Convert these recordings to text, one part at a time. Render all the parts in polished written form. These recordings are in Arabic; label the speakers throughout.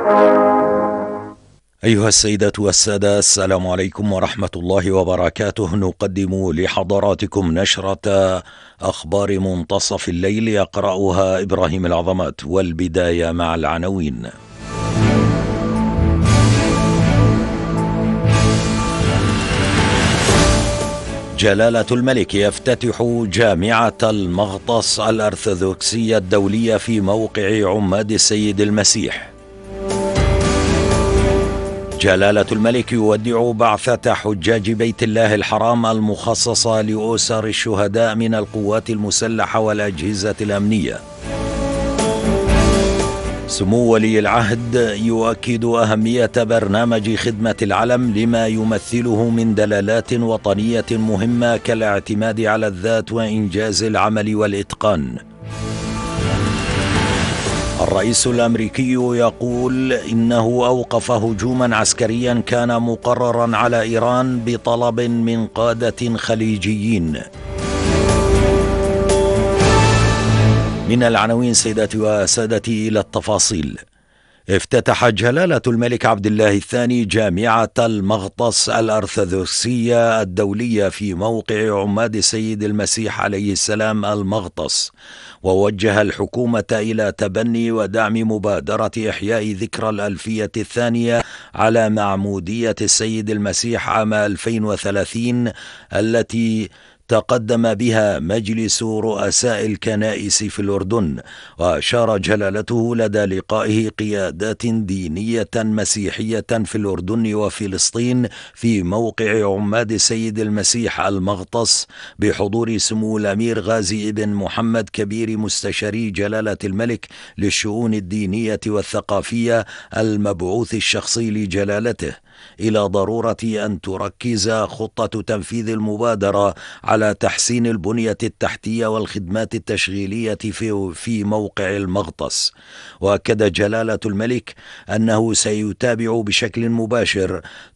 Speaker 1: أيها السيدات والسادة، السلام عليكم ورحمة الله وبركاته. نقدم لحضراتكم نشرة أخبار منتصف الليل يقرأها إبراهيم العظمات، والبداية مع العناوين. جلالة الملك يفتتح جامعة المغطس الأرثوذكسية الدولية في موقع عماد السيد المسيح. جلالة الملك يودع بعثة حجاج بيت الله الحرام المخصصة لأسر الشهداء من القوات المسلحة والأجهزة الأمنية. سمو ولي العهد يؤكد أهمية برنامج خدمة العلم لما يمثله من دلالات وطنية مهمة كالاعتماد على الذات وإنجاز العمل والإتقان. الرئيس الأمريكي يقول إنه أوقف هجوما عسكريا كان مقررا على إيران بطلب من قادة خليجيين. من العناوين سيداتي وسادتي إلى التفاصيل. افتتح جلالة الملك عبد الله الثاني جامعة المغطس الأرثوذكسية الدولية في موقع عماد السيد المسيح عليه السلام المغطس، ووجه الحكومة إلى تبني ودعم مبادرة إحياء ذكرى الألفية الثانية على معمودية السيد المسيح عام 2030 التي تقدم بها مجلس رؤساء الكنائس في الأردن. وأشار جلالته لدى لقائه قيادات دينية مسيحية في الأردن وفلسطين في موقع عماد السيد المسيح المغطس بحضور سمو الأمير غازي بن محمد كبير مستشاري جلالة الملك للشؤون الدينية والثقافية المبعوث الشخصي لجلالته، إلى ضرورة أن تركز خطة تنفيذ المبادرة على تحسين البنية التحتية والخدمات التشغيلية في موقع المغطس. وأكد جلالة الملك أنه سيتابع بشكل مباشر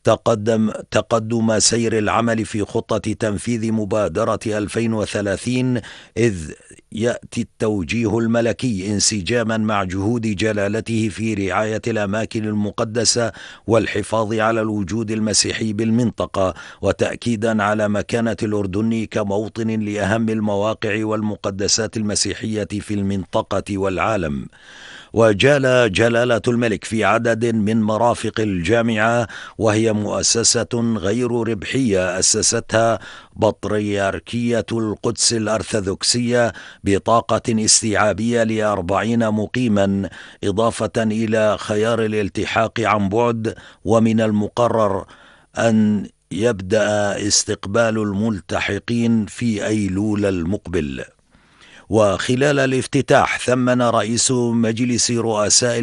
Speaker 1: تقدم سير العمل في خطة تنفيذ مبادرة 2030، إذ يأتي التوجيه الملكي انسجاما مع جهود جلالته في رعاية الأماكن المقدسة والحفاظ على الوجود المسيحي بالمنطقة، وتأكيدا على مكانة الأردن كموطن لأهم المواقع والمقدسات المسيحية في المنطقة والعالم. وجال جلالة الملك في عدد من مرافق الجامعة، وهي مؤسسة غير ربحية أسستها بطريركية القدس الأرثوذكسية بطاقة استيعابية ل40 مقيما، إضافة إلى خيار الالتحاق عن بعد. ومن المقرر أن يبدأ استقبال الملتحقين في أيلول المقبل. وخلال الافتتاح ثمن رئيس مجلس رؤساء